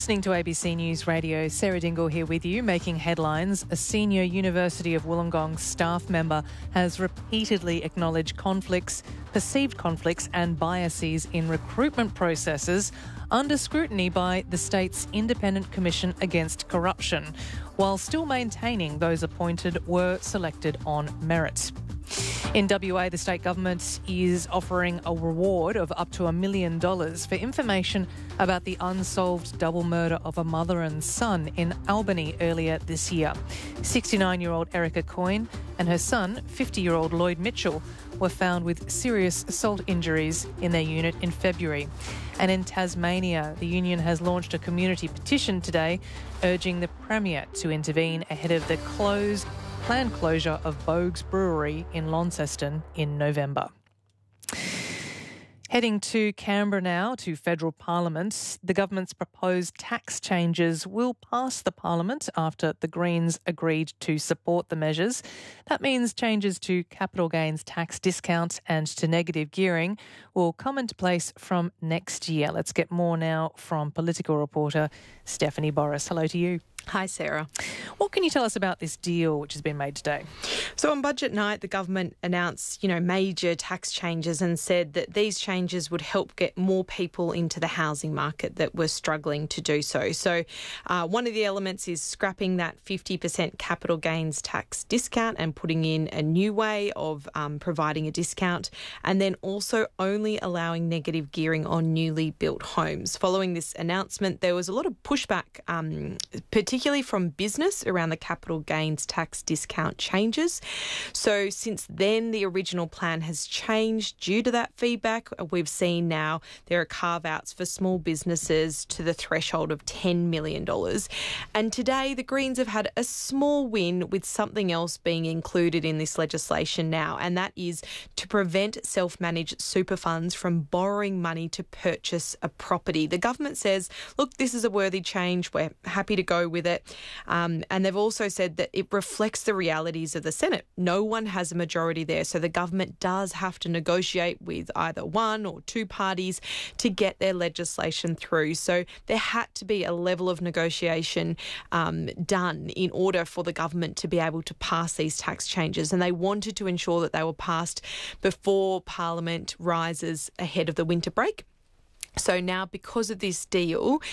Listening to ABC News Radio, Sarah Dingle here with you, making headlines. A senior University of Wollongong staff member has repeatedly acknowledged perceived conflicts and biases in recruitment processes under scrutiny by the state's Independent Commission Against Corruption, while still maintaining those appointed were selected on merit. In WA, the state government is offering a reward of up to $1 million for information about the unsolved double murder of a mother and son in Albany earlier this year. 69-year-old Erica Coyne and her son, 50-year-old Lloyd Mitchell, were found with serious assault injuries in their unit in February. And in Tasmania, the union has launched a community petition today urging the Premier to intervene ahead of the planned closure of Bogues Brewery in Launceston in November. Heading to Canberra now, to federal parliament. The government's proposed tax changes will pass the parliament after the Greens agreed to support the measures. That means changes to capital gains tax discount and to negative gearing will come into place from next year. Let's get more now from political reporter Stephanie Boris. Hello to you. Hi, Sarah. What can you tell us about this deal which has been made today? So on budget night, the government announced, major tax changes and said that these changes would help get more people into the housing market that were struggling to do so. So one of the elements is scrapping that 50% capital gains tax discount and putting in a new way of providing a discount, and then also only allowing negative gearing on newly built homes. Following this announcement, there was a lot of pushback, particularly from business around the capital gains tax discount changes. So since then, the original plan has changed due to that feedback. We've seen now there are carve-outs for small businesses to the threshold of $10 million. And today, the Greens have had a small win with something else being included in this legislation now, and that is to prevent self-managed super funds from borrowing money to purchase a property. The government says, look, this is a worthy change. We're happy to go with it. And they've also said that it reflects the realities of the Senate. No one has a majority there, so the government does have to negotiate with either one or two parties to get their legislation through. So there had to be a level of negotiation done in order for the government to be able to pass these tax changes, and they wanted to ensure that they were passed before Parliament rises ahead of the winter break. So now, because of this deal,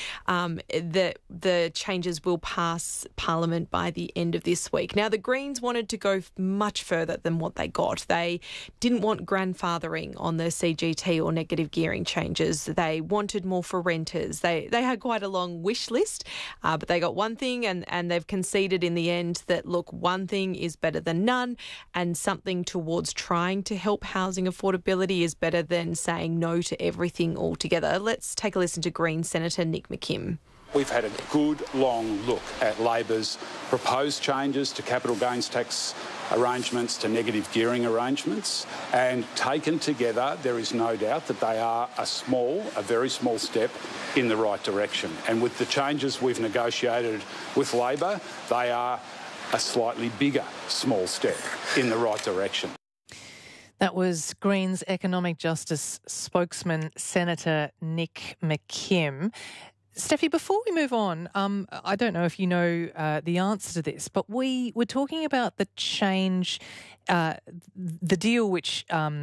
the changes will pass Parliament by the end of this week. Now, the Greens wanted to go much further than what they got. They didn't want grandfathering on the CGT or negative gearing changes. They wanted more for renters. They had quite a long wish list, but they got one thing, and they've conceded in the end that, look, one thing is better than none, and something towards trying to help housing affordability is better than saying no to everything altogether. Let's take a listen to Green Senator Nick McKim. We've had a good long look at Labor's proposed changes to capital gains tax arrangements, to negative gearing arrangements, and taken together, there is no doubt that they are a very small step in the right direction. And with the changes we've negotiated with Labor, they are a slightly bigger small step in the right direction. That was Greens Economic Justice spokesman, Senator Nick McKim. Steffi, before we move on, I don't know if you know the answer to this, but we were talking about the change, the deal which...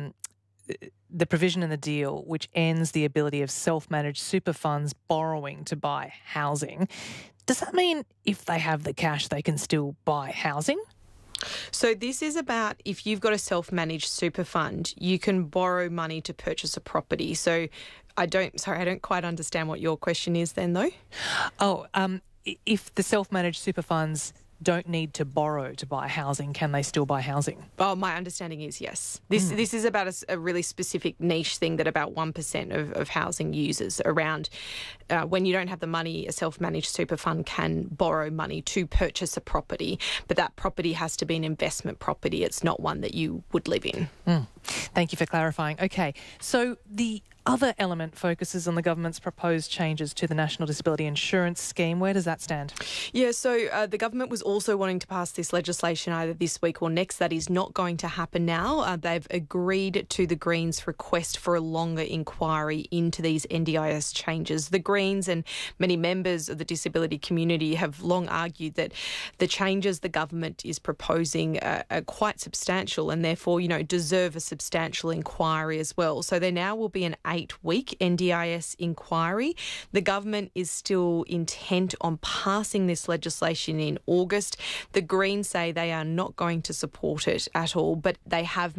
the provision in the deal which ends the ability of self-managed super funds borrowing to buy housing. Does that mean if they have the cash, they can still buy housing? So this is about if you've got a self-managed super fund, you can borrow money to purchase a property. So I don't quite understand what your question is then, though. Oh, if the self-managed super funds don't need to borrow to buy housing, can they still buy housing? Oh, my understanding is yes. This is about a really specific niche thing that about 1% of housing users around. When you don't have the money, a self-managed super fund can borrow money to purchase a property, but that property has to be an investment property. It's not one that you would live in. Thank you for clarifying. Okay, so the other element focuses on the government's proposed changes to the National Disability Insurance Scheme. Where does that stand? Yeah, so the government was also wanting to pass this legislation either this week or next. That is not going to happen now. They've agreed to the Greens' request for a longer inquiry into these NDIS changes. The Greens and many members of the disability community have long argued that the changes the government is proposing are quite substantial and therefore, deserve a substantial inquiry as well. So there now will be an 8-week NDIS inquiry. The government is still intent on passing this legislation in August. The Greens say they are not going to support it at all, but they have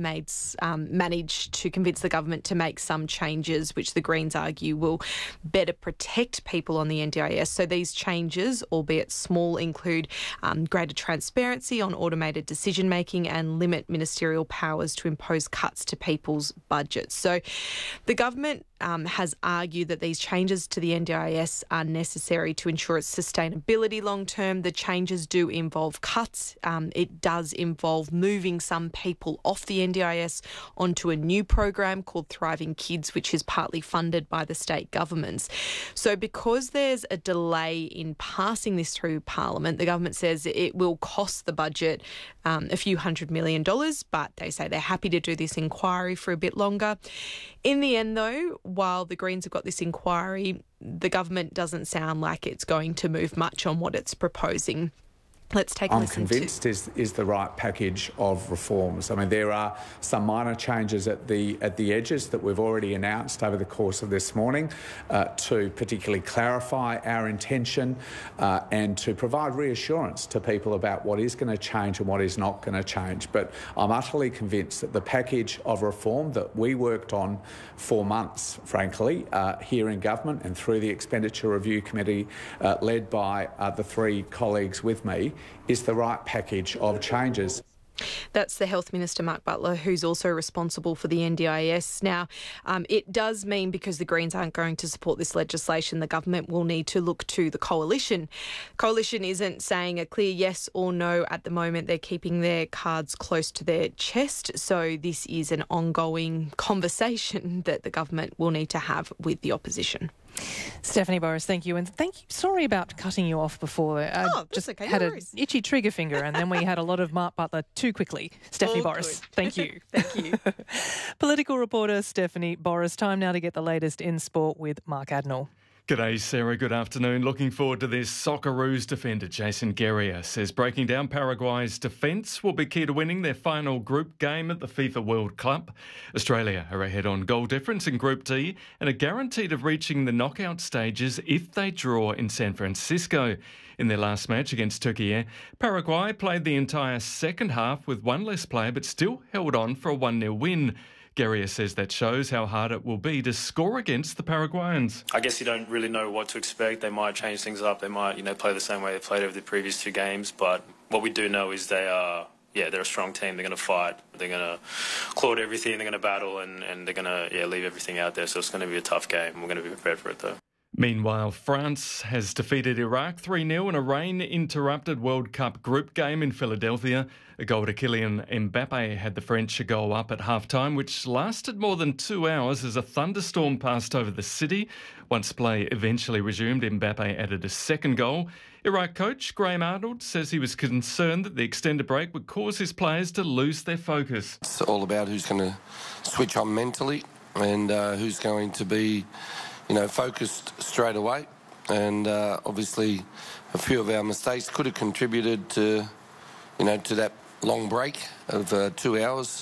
managed to convince the government to make some changes, which the Greens argue will better protect people on the NDIS. So these changes, albeit small, include greater transparency on automated decision-making and limit ministerial powers to impose cuts to people's budgets. So the government has argued that these changes to the NDIS are necessary to ensure its sustainability long term. The changes do involve cuts. It does involve moving some people off the NDIS onto a new program called Thriving Kids, which is partly funded by the state governments. So because there's a delay in passing this through Parliament, the government says it will cost the budget a few $100 million, but they say they're happy to do this inquiry for a bit longer. In the end, though, while the Greens have got this inquiry, the government doesn't sound like it's going to move much on what it's proposing. Let's take a listen. I'm convinced is the right package of reforms. I mean, there are some minor changes at the edges that we've already announced over the course of this morning to particularly clarify our intention and to provide reassurance to people about what is going to change and what is not going to change. But I'm utterly convinced that the package of reform that we worked on for months, frankly, here in government and through the Expenditure Review Committee led by the three colleagues with me, is the right package of changes. That's the Health Minister, Mark Butler, who's also responsible for the NDIS. Now, it does mean because the Greens aren't going to support this legislation, the government will need to look to the Coalition. Coalition isn't saying a clear yes or no at the moment. They're keeping their cards close to their chest. So this is an ongoing conversation that the government will need to have with the opposition. Stephanie Boris, thank you. And thank you. Sorry about cutting you off before. Just okay. Had No an worries. itchy trigger finger and then we had a lot of Mark Butler too quickly. Stephanie Boris, thank you. Thank you. Political reporter Stephanie Boris. Time now to get the latest in sport with Mark Adnall. G'day, Sarah. Good afternoon. Looking forward to this. Socceroos defender Jason Guerrier says breaking down Paraguay's defence will be key to winning their final group game at the FIFA World Cup. Australia are ahead on goal difference in Group D and are guaranteed of reaching the knockout stages if they draw in San Francisco. In their last match against Turkey, Paraguay played the entire second half with one less player but still held on for a 1-0 win. Guerrier says that shows how hard it will be to score against the Paraguayans. I guess you don't really know what to expect. They might change things up. They might, play the same way they played over the previous two games. But what we do know is they're a strong team. They're going to fight. They're going to claw at everything. They're going to battle, and they're going to leave everything out there. So it's going to be a tough game. We're going to be prepared for it, though. Meanwhile, France has defeated Iraq 3-0 in a rain-interrupted World Cup group game in Philadelphia. A goal to Kylian Mbappe had the French a goal up at half-time, which lasted more than 2 hours as a thunderstorm passed over the city. Once play eventually resumed, Mbappe added a second goal. Iraq coach Graham Arnold says he was concerned that the extended break would cause his players to lose their focus. It's all about who's going to switch on mentally and who's going to be focused straight away. And obviously a few of our mistakes could have contributed to that long break of 2 hours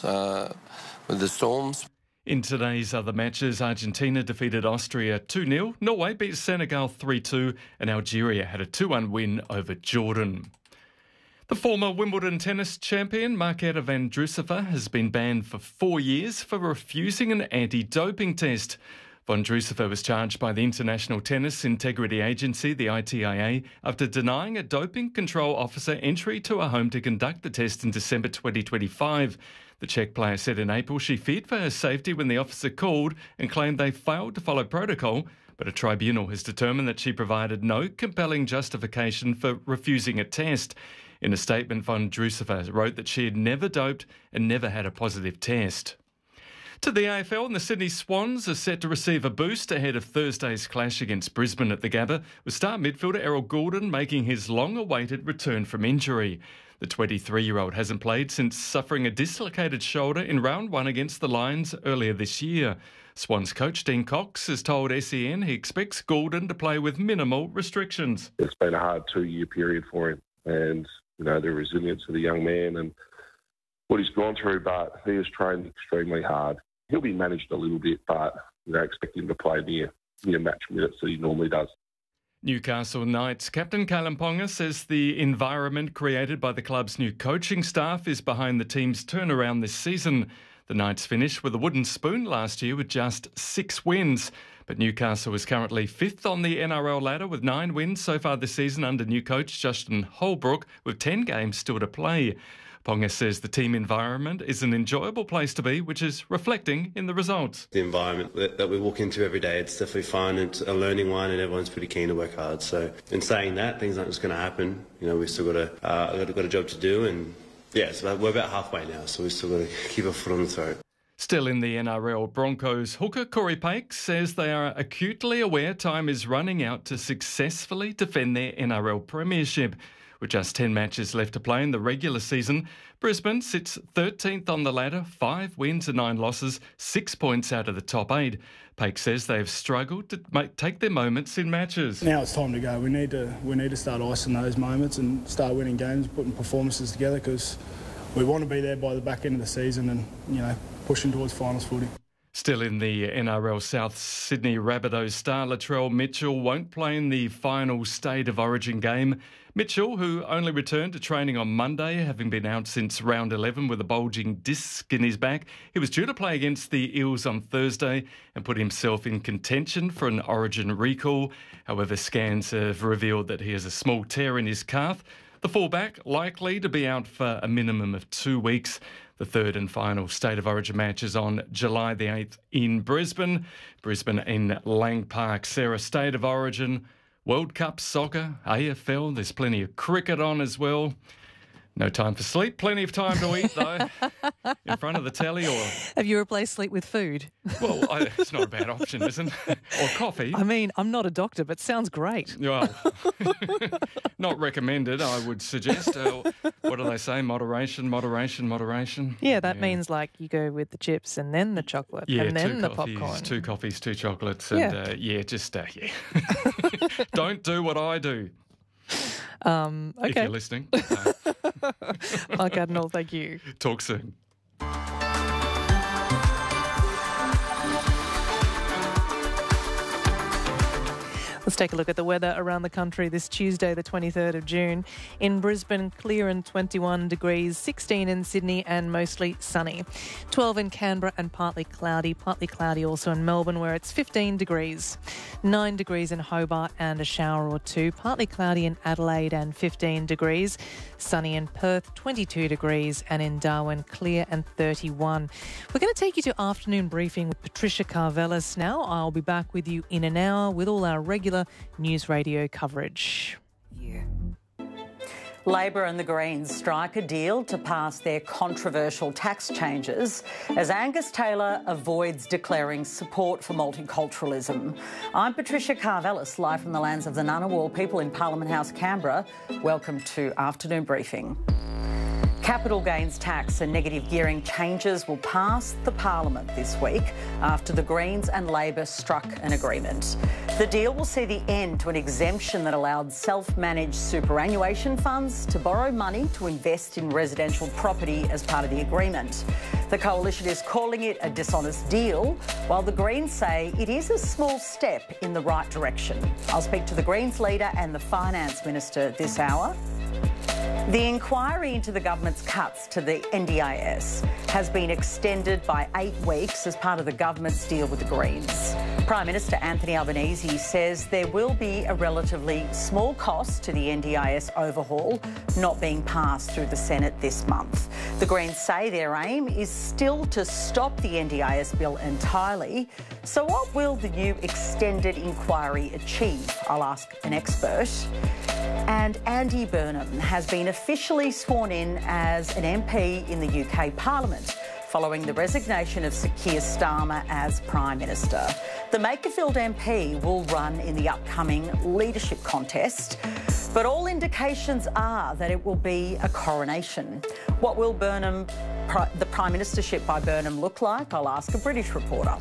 with the storms. In today's other matches, Argentina defeated Austria 2-0, Norway beat Senegal 3-2 and Algeria had a 2-1 win over Jordan. The former Wimbledon tennis champion Marketa Vondrousova has been banned for 4 years for refusing an anti-doping test. Vondrousova was charged by the International Tennis Integrity Agency, the ITIA, after denying a doping control officer entry to her home to conduct the test in December 2025. The Czech player said in April she feared for her safety when the officer called and claimed they failed to follow protocol, but a tribunal has determined that she provided no compelling justification for refusing a test. In a statement, Vondrousova wrote that she had never doped and never had a positive test. To the AFL, and the Sydney Swans are set to receive a boost ahead of Thursday's clash against Brisbane at the Gabba, with star midfielder Errol Gulden making his long-awaited return from injury. The 23-year-old hasn't played since suffering a dislocated shoulder in round 1 against the Lions earlier this year. Swans coach Dean Cox has told SEN he expects Gulden to play with minimal restrictions. It's been a hard 2-year period for him, and the resilience of the young man and what he's gone through, but he has trained extremely hard. He'll be managed a little bit, but expect him to play near match minutes that he normally does. Newcastle Knights captain Kalyn Ponga says the environment created by the club's new coaching staff is behind the team's turnaround this season. The Knights finished with a wooden spoon last year with just 6 wins. But Newcastle is currently 5th on the NRL ladder with 9 wins so far this season under new coach Justin Holbrook, with 10 games still to play. Ponga says the team environment is an enjoyable place to be, which is reflecting in the results. The environment that we walk into every day, it's definitely fun. It's a learning one, and everyone's pretty keen to work hard. So, in saying that, things aren't just going to happen. We've still got a job to do, and so we're about halfway now. So we've still got to keep our foot on the throat. Still in the NRL, Broncos hooker Corey Paix says they are acutely aware time is running out to successfully defend their NRL premiership. With just 10 matches left to play in the regular season, Brisbane sits 13th on the ladder, 5 wins and 9 losses, 6 points out of the top 8. Paix says they have struggled to take their moments in matches. Now it's time to go. We need to start icing those moments and start winning games, putting performances together, because we want to be there by the back end of the season and pushing towards finals footy. Still in the NRL, South Sydney Rabbitohs star Latrell Mitchell won't play in the final State of Origin game. Mitchell, who only returned to training on Monday, having been out since round 11 with a bulging disc in his back, he was due to play against the Eels on Thursday and put himself in contention for an Origin recall. However, scans have revealed that he has a small tear in his calf. The fullback likely to be out for a minimum of 2 weeks. The third and final State of Origin match is on July the 8th in Brisbane. Brisbane in Lang Park. Sarah, State of Origin, World Cup soccer, AFL, there's plenty of cricket on as well. No time for sleep, plenty of time to eat though. In front of the telly, or... Have you replaced sleep with food? Well, it's not a bad option, isn't it? Or coffee. I mean, I'm not a doctor, but sounds great. Well, not recommended, I would suggest. What do they say? Moderation. Yeah, that means like you go with the chips and then the chocolate and then the popcorn. 2 coffees, 2 chocolates, and don't do what I do. Okay. If you're listening. Mark Adnall, thank you. Talk soon. Let's take a look at the weather around the country this Tuesday, the 23rd of June. In Brisbane, clear and 21 degrees, 16 in Sydney and mostly sunny. 12 in Canberra and partly cloudy also in Melbourne where it's 15 degrees. 9 degrees in Hobart and a shower or 2, partly cloudy in Adelaide and 15 degrees. Sunny in Perth, 22 degrees, and in Darwin, clear and 31. We're going to take you to afternoon briefing with Patricia Karvelas now. I'll be back with you in an hour with all our regular news radio coverage. Labor and the Greens strike a deal to pass their controversial tax changes as Angus Taylor avoids declaring support for multiculturalism. I'm Patricia Karvelas, live from the lands of the Ngunnawal people in Parliament House, Canberra. Welcome to Afternoon Briefing. Capital gains tax and negative gearing changes will pass the Parliament this week after the Greens and Labor struck an agreement. The deal will see the end to an exemption that allowed self-managed superannuation funds to borrow money to invest in residential property as part of the agreement. The coalition is calling it a dishonest deal, while the Greens say it is a small step in the right direction. I'll speak to the Greens leader and the Finance Minister this hour. The inquiry into the government's cuts to the NDIS has been extended by 8 weeks as part of the government's deal with the Greens. Prime Minister Anthony Albanese says there will be a relatively small cost to the NDIS overhaul not being passed through the Senate this month. The Greens say their aim is still to stop the NDIS bill entirely. So what will the new extended inquiry achieve? I'll ask an expert. And Andy Burnham has been officially sworn in as an MP in the UK Parliament following the resignation of Sir Keir Starmer as Prime Minister. The Makerfield MP will run in the upcoming leadership contest, but all indications are that it will be a coronation. What will the Prime Ministership by Burnham look like? I'll ask a British reporter.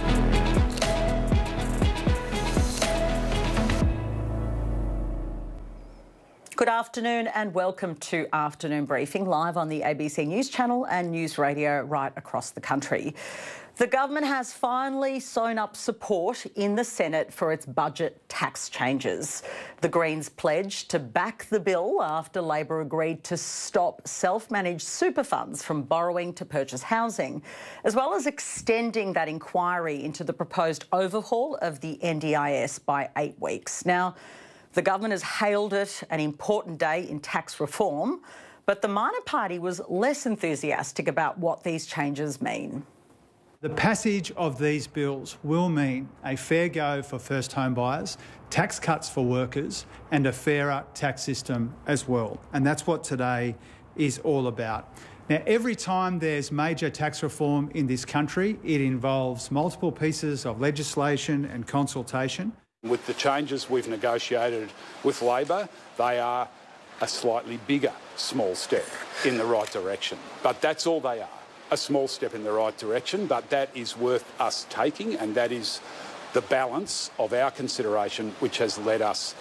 Good afternoon and welcome to Afternoon Briefing, live on the ABC News Channel and News Radio right across the country. The government has finally sewn up support in the Senate for its budget tax changes. The Greens pledged to back the bill after Labor agreed to stop self-managed super funds from borrowing to purchase housing, as well as extending that inquiry into the proposed overhaul of the NDIS by 8 weeks. Now, the government has hailed it an important day in tax reform, but the minor party was less enthusiastic about what these changes mean. The passage of these bills will mean a fair go for first home buyers, tax cuts for workers and a fairer tax system as well. And that's what today is all about. Now, every time there's major tax reform in this country, it involves multiple pieces of legislation and consultation. With the changes we've negotiated with Labor, they are a slightly bigger small step in the right direction. But that's all they are, a small step in the right direction, but that is worth us taking, and that is the balance of our consideration which has led us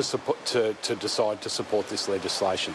to decide to support this legislation.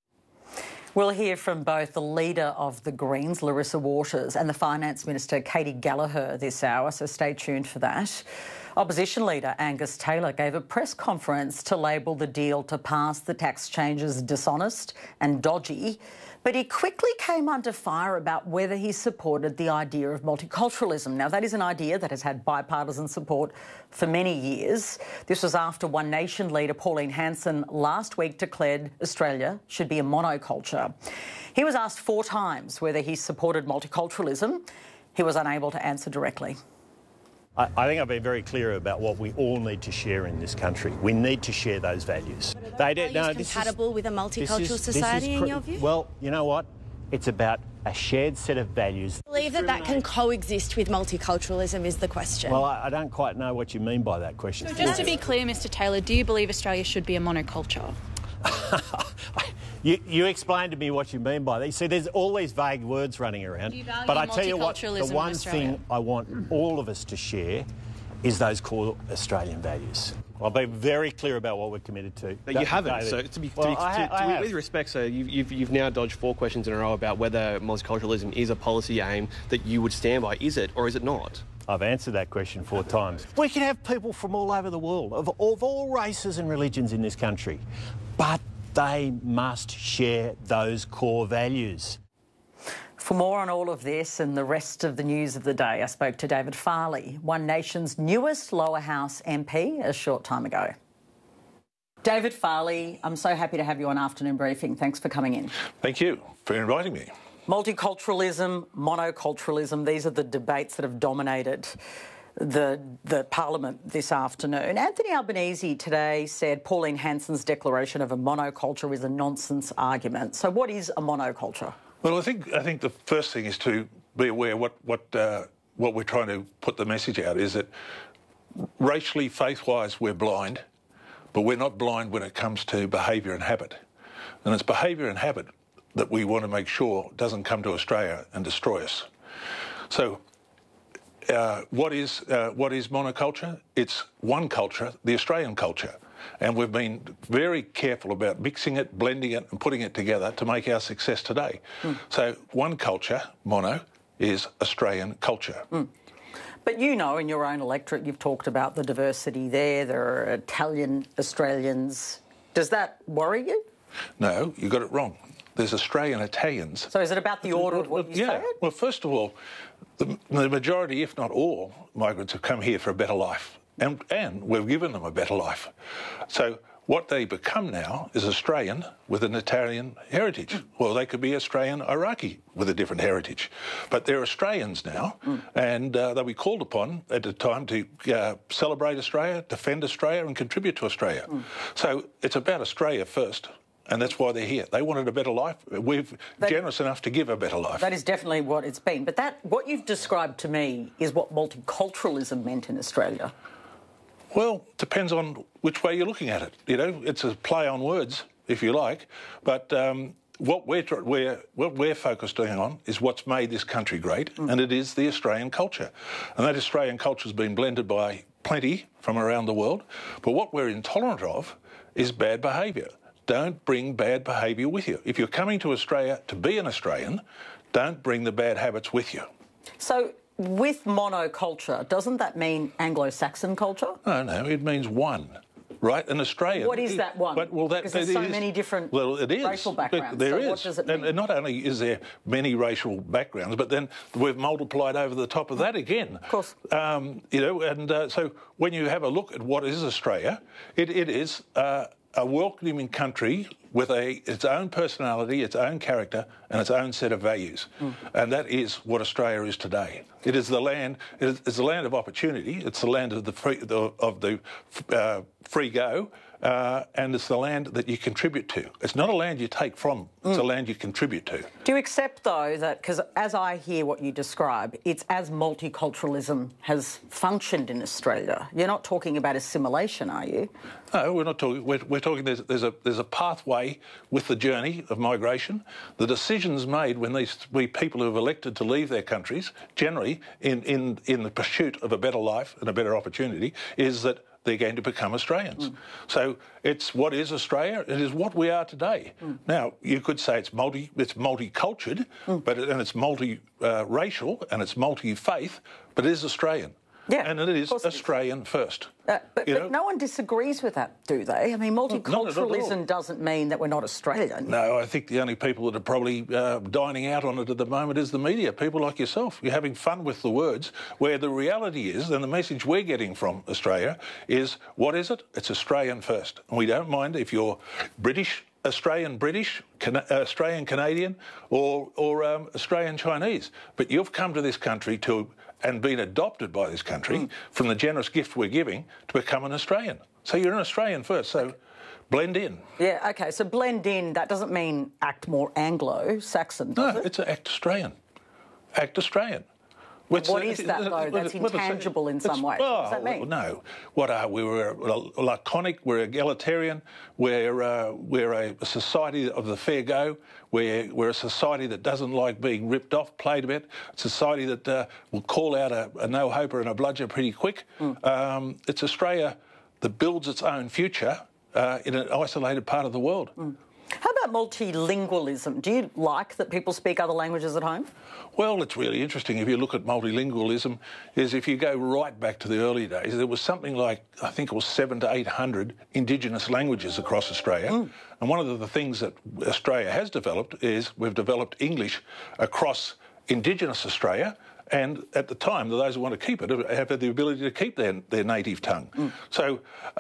We'll hear from both the leader of the Greens, Larissa Waters, and the Finance Minister, Katy Gallagher, this hour, so stay tuned for that. Opposition leader Angus Taylor gave a press conference to label the deal to pass the tax changes dishonest and dodgy, but he quickly came under fire about whether he supported the idea of multiculturalism. Now, that is an idea that has had bipartisan support for many years. This was after One Nation leader Pauline Hanson last week declared Australia should be a monoculture. He was asked 4 times whether he supported multiculturalism. He was unable to answer directly. I think I've been very clear about what we all need to share in this country. We need to share those values. Are those compatible with a multicultural society in your view? Well, you know what? It's about a shared set of values. I believe that can coexist with multiculturalism is the question. Well, I don't quite know what you mean by that question. So just to be clear, Mr Taylor, do you believe Australia should be a monoculture? You explain to me what you mean by that. You see, there's all these vague words running around. But I tell you what, the one thing I want all of us to share is those core Australian values. I'll be very clear about what we're committed to. But you haven't. David. So with respect, so you've now dodged 4 questions in a row about whether multiculturalism is a policy aim that you would stand by. Is it or is it not? I've answered that question 4 times. We can have people from all over the world, of all races and religions in this country, but they must share those core values. For more on all of this and the rest of the news of the day, I spoke to David Farley, One Nation's newest Lower House MP, a short time ago. David Farley, I'm so happy to have you on Afternoon Briefing. Thanks for coming in. Thank you for inviting me. Multiculturalism, monoculturalism, these are the debates that have dominated the Parliament this afternoon. Anthony Albanese today said Pauline Hanson's declaration of a monoculture is a nonsense argument. So what is a monoculture? Well, I think the first thing is to be aware what we're trying to put the message out is that racially, faith-wise, we're blind, but we're not blind when it comes to behaviour and habit. And it's behaviour and habit that we want to make sure doesn't come to Australia and destroy us. So what is monoculture? It's one culture, the Australian culture. And we've been very careful about mixing it, blending it and putting it together to make our success today. So one culture, mono, is Australian culture. But you know, in your own electorate, you've talked about the diversity there. There are Italian Australians. Does that worry you? No, you got it wrong. There's Australian Italians. So is it about the order of what you said? Well, first of all, the majority, if not all, migrants have come here for a better life. And we've given them a better life. So what they become now is Australian with an Italian heritage. Well, they could be Australian Iraqi with a different heritage. But they're Australians now, and they'll be called upon at the time to celebrate Australia, defend Australia and contribute to Australia. So it's about Australia first, And that's why they're here. They wanted a better life. We're generous enough to give a better life. That is definitely what it's been. But what you've described to me is what multiculturalism meant in Australia. Well, depends on which way you're looking at it. You know, it's a play on words, if you like. But what we're focused on is what's made this country great, and it is the Australian culture. And that Australian culture has been blended by plenty from around the world. But what we're intolerant of is bad behaviour. Don't bring bad behaviour with you. If you're coming to Australia to be an Australian, don't bring the bad habits with you. So with monoculture, doesn't that mean Anglo-Saxon culture? No, it means one. Right, in Australia. What is that one? Because there's so many different racial backgrounds. There is. What does it mean? And not only is there many racial backgrounds, but then we've multiplied over the top of that again. Of course. You know, and so when you have a look at what is Australia, it is a welcoming country with its own personality, its own character, and its own set of values. And that is what Australia is today. It is the land. It's the land of opportunity. It's the land of the free go, and it's the land that you contribute to. It's not a land you take from. It's a land you contribute to. Do you accept, though, that because as I hear what you describe, it's as multiculturalism has functioned in Australia? You're not talking about assimilation, are you? No, we're not talking. We're talking. There's a pathway with the journey of migration. The decisions made when these people who have elected to leave their countries, generally in the pursuit of a better life and a better opportunity, is that they're going to become Australians. So it's what is Australia? It is what we are today. Now, you could say it's multicultured, but it's multi-racial and it's multi-faith, but it is Australian. Yeah, and it is Australian first. But no one disagrees with that, do they? I mean, multiculturalism doesn't mean that we're not Australian. No, I think the only people that are probably dining out on it at the moment is the media, people like yourself. You're having fun with the words, where the reality is, and the message we're getting from Australia is, what is it? It's Australian first. And we don't mind if you're British, Australian British, Australian Canadian, or Australian Chinese. But you've come to this country and been adopted by this country from the generous gift we're giving to become an Australian. So you're an Australian first, so blend in. Yeah, OK, so blend in, that doesn't mean act more Anglo-Saxon, does it? No, it's act Australian. Act Australian. What is that, though? That's intangible in some way. What does that mean? No. What are we? We're laconic, we're egalitarian, we're a society of the fair go, we're a society that doesn't like being ripped off, played a bit, a society that will call out a no-hoper and a bludger pretty quick. It's Australia that builds its own future in an isolated part of the world. How about multilingualism? Do you like that people speak other languages at home? Well, it's really interesting. If you look at multilingualism, is if you go right back to the early days, there was something like, I think it was 700 to 800 Indigenous languages across Australia. And one of the things that Australia has developed is we've developed English across Indigenous Australia. And at the time, those who want to keep it have had the ability to keep their native tongue. So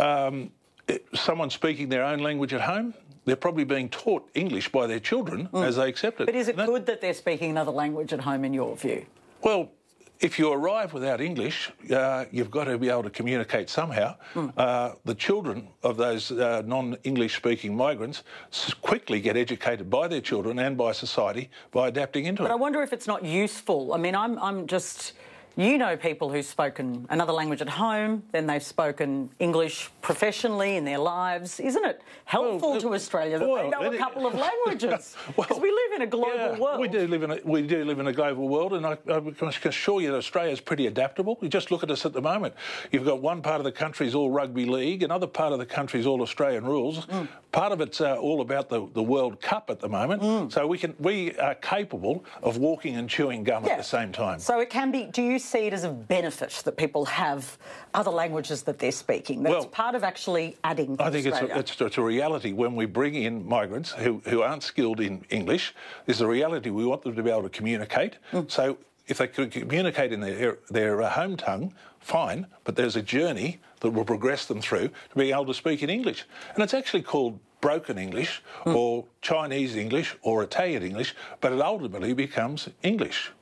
someone speaking their own language at home, they're probably being taught English by their children as they accept it. But is it good that they're speaking another language at home, in your view? Well, if you arrive without English, you've got to be able to communicate somehow. The children of those non-English speaking migrants quickly get educated by their children and by society by adapting into it. But I wonder if it's not useful. I mean, I'm just... You know people who've spoken another language at home, then they've spoken English professionally in their lives. Isn't it helpful to Australia that they know a couple of languages? Because we live in a global world. We do live in a global world, and I can assure you that Australia's pretty adaptable. You just look at us at the moment. You've got one part of the country's all rugby league, another part of the country's all Australian rules. Part of it's all about the World Cup at the moment. So we are capable of walking and chewing gum at the same time. So it can be. Do you see it as a benefit that people have other languages that they're speaking? That's part of actually adding to Australia. I think it's a reality when we bring in migrants who aren't skilled in English. There's a reality we want them to be able to communicate. So if they could communicate in their home tongue, fine, but there's a journey that will progress them through to being able to speak in English. And it's actually called broken English or Chinese English or Italian English, but it ultimately becomes English.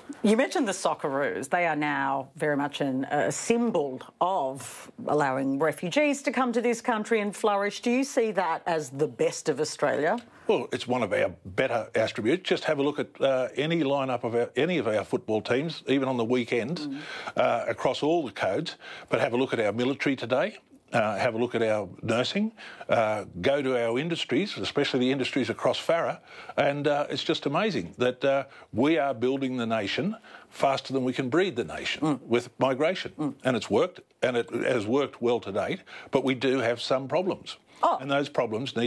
You mentioned the Socceroos. They are now very much a symbol of allowing refugees to come to this country and flourish. Do you see that as the best of Australia? Well, it's one of our better attributes. Just have a look at any lineup of any of our football teams, even on the weekends, across all the codes. But have a look at our military today. Have a look at our nursing, go to our industries, especially the industries across Farah, and it's just amazing that we are building the nation faster than we can breed the nation with migration. And it's worked, and it has worked well to date, but we do have some problems. And those problems need